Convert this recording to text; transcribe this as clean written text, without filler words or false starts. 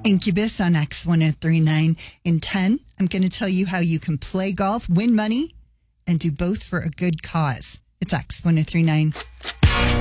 Incubus on X1039. In 10, I'm going to tell you how you can play golf, win money, and do both for a good cause. It's X1039.